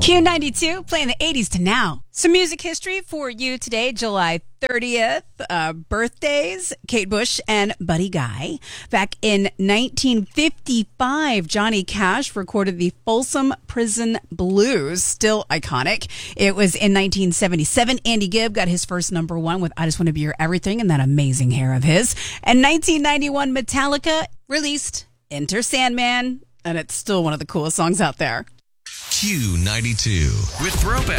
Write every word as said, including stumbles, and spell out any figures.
Q ninety-two, playing the eighties to now. Some music history for you today, July thirtieth. Uh, birthdays, Kate Bush and Buddy Guy. Back in nineteen fifty-five, Johnny Cash recorded the Folsom Prison Blues, still iconic. It was in nineteen seventy-seven. Andy Gibb got his first number one with I Just Want to Be Your Everything and that amazing hair of his. And nineteen ninety-one, Metallica released Enter Sandman, and it's still one of the coolest songs out there. Q ninety-two with Throwback.